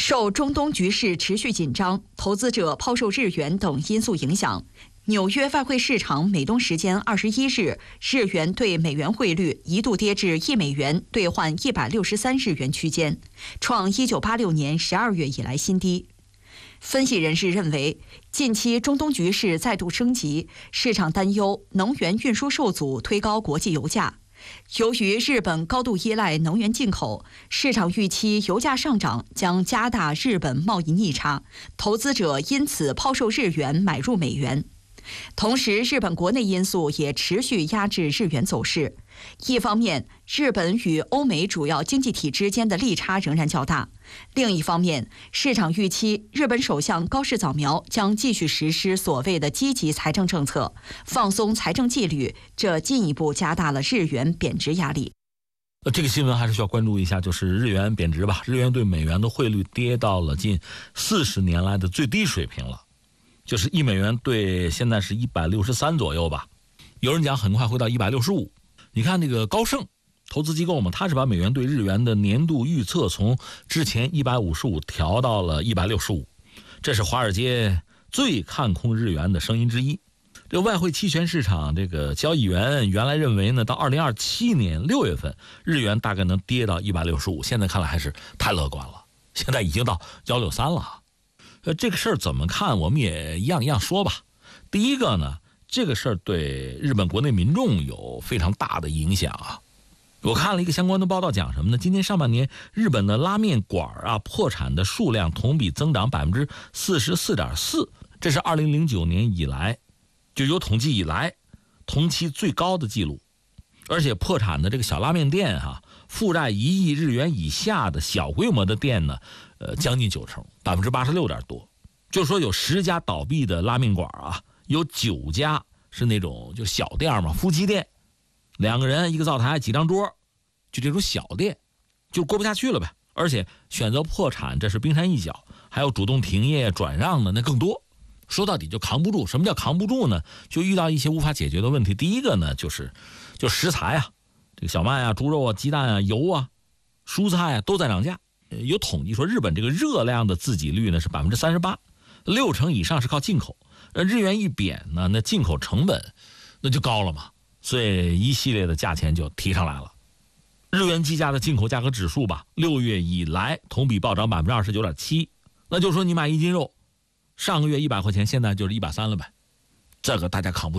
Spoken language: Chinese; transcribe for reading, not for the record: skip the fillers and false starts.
受中东局势持续紧张、投资者抛售日元等因素影响，纽约外汇市场美东时间21日，日元对美元汇率一度跌至1美元兑换163日元区间，创1986年12月以来新低。分析人士认为，近期中东局势再度升级，市场担忧能源运输受阻推高国际油价。由于日本高度依赖能源进口，市场预期油价上涨将加大日本贸易逆差，投资者因此抛售日元买入美元。同时，日本国内因素也持续压制日元走势。一方面，日本与欧美主要经济体之间的利差仍然较大；另一方面，市场预期日本首相高市早苗将继续实施所谓的积极财政政策，放松财政纪律，这进一步加大了日元贬值压力。 这个新闻还是需要关注一下，就是日元贬值吧。日元对美元的汇率跌到了近40年来的最低水平了。就是1美元对现在是163左右吧，有人讲很快会到165。你看那个高盛投资机构嘛，他是把美元对日元的年度预测从之前155调到了165，这是华尔街最看空日元的声音之一。这个外汇期权市场这个交易员原来认为呢，到2027年6月份日元大概能跌到165，现在看来还是太乐观了，现在已经到163了。这个事儿怎么看，我们也一样一样说吧。第一个呢，这个事儿对日本国内民众有非常大的影响啊。我看了一个相关的报道，讲什么呢？今年上半年日本的拉面馆啊破产的数量同比增长44.4%，这是2009年以来就有统计以来同期最高的记录。而且破产的这个小拉面店负债1亿日元以下的小规模的店呢，将近90%， 86%点多。就是说有10家倒闭的拉面馆啊，有9家是那种就小店嘛，夫妻店，2个人一个灶台几张桌，就这种小店就过不下去了呗。而且选择破产这是冰山一角，还有主动停业转让的那更多。说到底就扛不住。什么叫扛不住呢？就遇到一些无法解决的问题。第一个呢，就食材啊，这个小麦啊、猪肉啊、鸡蛋啊、油啊、蔬菜啊都在涨价。有统计说日本这个热量的自给率呢是38%，60%以上是靠进口。日元一贬呢，那进口成本那就高了嘛，所以一系列的价钱就提上来了。日元计价的进口价格指数吧，6月以来同比暴涨29.7%，那就说你买1斤肉，上个月100块钱，现在就是130了呗，这个大家扛不住。